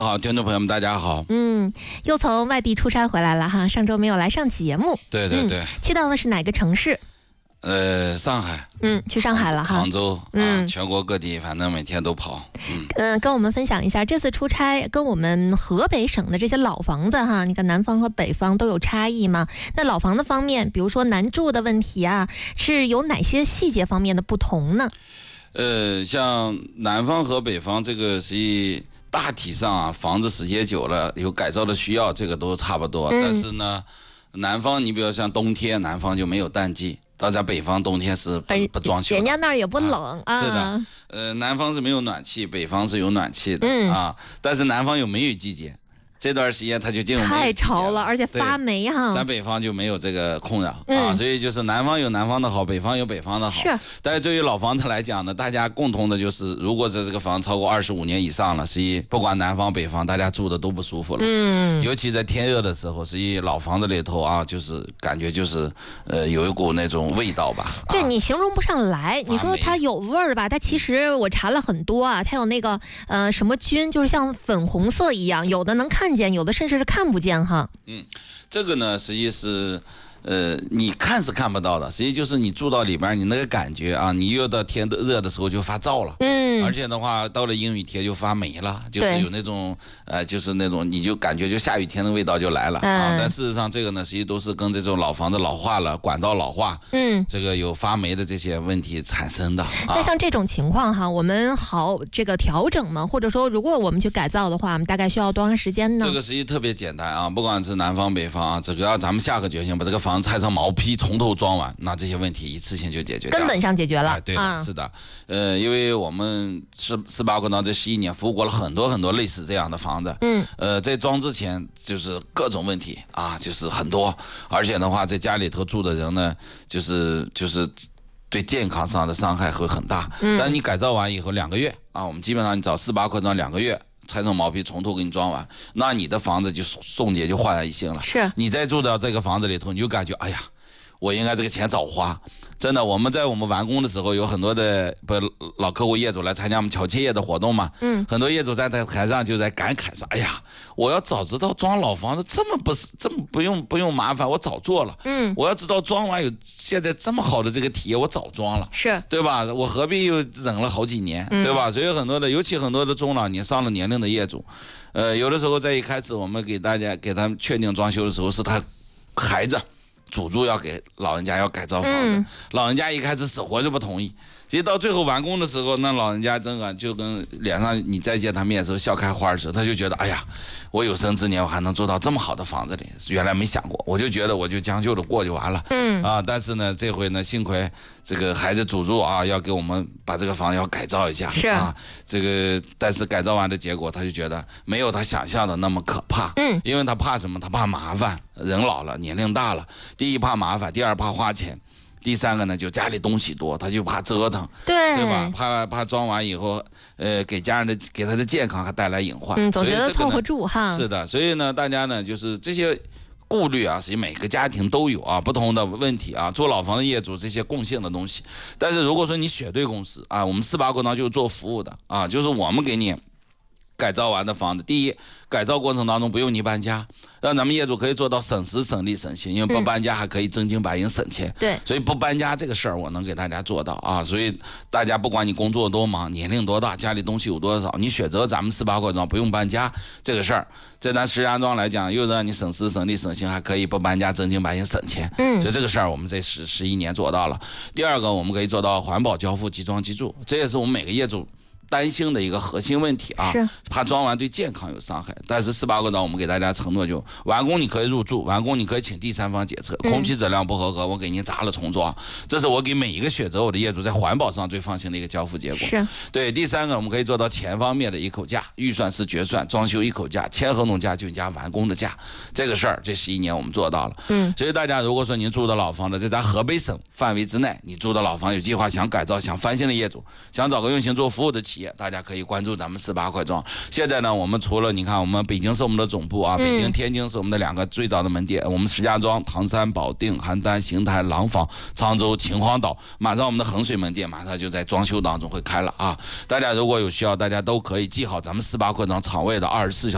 好，听众朋友们，大家好。 又从外地出差回来了哈，上周没有来上节目。 对， 去到的是哪个城市？ 上海。 去上海了哈。 杭州全国各地，反正每天都跑。 跟我们分享一下这次出差跟我们河北省的这些老房子哈，你看南方和北方都有差异吗？那老房子方面，比如说难住的问题啊，是有哪些细节方面的不同呢？ 像南方和北方这个是大体上啊，房子时间久了有改造的需要，这个都差不多。但是呢，南方你比如像冬天，南方就没有淡季。到咱北方冬天是不装修的， 人家那儿也不冷啊。 是的，南方是没有暖气，北方是有暖气的啊。但是南方有梅雨季节，这段时间它就进入梅雨季节了， 太潮了，而且发霉哈。 咱北方就没有这个困扰啊，所以就是南方有南方的好，北方有北方的好。 是。 但是对于老房子来讲呢，大家共同的就是，如果这个房超过25年以上了，所以不管南方北方，大家住的都不舒服了。尤其在天热的时候，所以老房子里头啊，就是感觉就是有一股那种味道吧。 对，你形容不上来。你说它有味儿吧，它其实我查了很多啊，它有那个什么菌，就是像粉红色一样，有的能看见，有的甚至是看不见哈。 这个呢，实际是你看是看不到的，实际就是你住到里边，你那个感觉啊，你越到天热的时候就发燥了，而且的话到了阴雨天就发霉了，就是有那种就是那种你就感觉就下雨天的味道就来了啊。但事实上这个呢，实际都是跟这种老房子老化了，管道老化，这个有发霉的这些问题产生的。 那像这种情况哈，我们好这个调整吗？或者说，如果我们去改造的话，我们大概需要多长时间呢？ 这个实际特别简单啊，不管是南方北方啊，只要咱们下个决心把这个房子拆成毛坯，从头装完，那这些问题一次性就解决掉了， 根本上解决了。 对的，是的。因为我们18国道这11年服务过了很多很多类似这样的房子。在装之前就是各种问题啊，就是很多，而且的话，在家里头住的人呢，就是对健康上的伤害会很大。但你改造完以后2个月啊，我们基本上你找4、8块装2个月。拆成毛坯，从头给你装完，那你的房子就送姐就焕然一新了。 是你再住到这个房子里头，你就感觉哎呀，我应该这个钱早花。真的，我们在我们完工的时候，有很多的老客户业主来参加我们乔迁业的活动嘛。很多业主在台上就在感慨说：“哎呀，我要早知道装老房子这么不用麻烦，我早做了。我要知道装完有现在这么好的这个体验，我早装了， 是对吧？我何必又忍了好几年，对吧？所以尤其很多的中老年上了年龄的业主，有的时候在一开始我们给他们确定装修的时候，是他孩子。主住要给老人家要改造房子，老人家一开始死活就不同意，其实到最后完工的时候，那老人家真的就跟脸上你再见他面的时候笑开花似的，他就觉得哎呀，我有生之年我还能住到这么好的房子里，原来没想过，我就觉得我就将就的过就完了。但是呢，这回呢，幸亏这个孩子主住啊，要给我们把这个房要改造一下这个但是改造完的结果，他就觉得没有他想象的那么可怕。因为他怕什么？他怕麻烦，人老了，年龄大了。第一怕麻烦，第二怕花钱，第三个呢就家里东西多，他就怕折腾，对吧？怕装完以后，给家人给他的健康还带来隐患。 总觉得凑合住哈。 是的，所以呢，大家呢就是这些顾虑啊，实际每个家庭都有啊，不同的问题啊，做老房的业主这些共性的东西。但是如果说你选对公司啊，我们48国道就是做服务的啊，就是我们给你改造完的房子，第一，改造过程当中不用你搬家，让咱们业主可以做到省时省力省心，因为不搬家还可以真金白银省钱。 对， 所以不搬家这个事儿我能给大家做到啊。所以大家不管你工作多忙，年龄多大，家里东西有多少，你选择咱们48块庄不用搬家这个事儿，在咱石家庄来讲，又让你省时省力省心，还可以不搬家真金白银省钱。所以这个事儿我们这11年做到了。第二个，我们可以做到环保交付即装即住，这也是我们每个业主担心的一个核心问题啊，怕装完对健康有伤害。但是48个岛我们给大家承诺，就完工你可以入住，完工你可以请第三方检测，空气质量不合格我给您砸了重装，这是我给每一个选择我的业主在环保上最放心的一个交付结果。 是对。第三个，我们可以做到钱方面的一口价，预算是决算，装修一口价，签合同价就加完工的价，这个事儿这11年我们做到了。所以大家如果说您住的老房子在咱河北省范围之内，你住的老房有计划想改造想翻新的业主，想找个用心做服务的企业，大家可以关注咱们48块庄。现在呢，我们除了你看，我们北京是我们的总部啊，北京、天津是我们的2个最早的门店，我们石家庄、唐山、保定、邯郸、邢台、廊坊、沧州、秦皇岛，马上我们的衡水门店马上就在装修当中会开了啊！大家如果有需要，大家都可以记好咱们48块庄场位的24小时。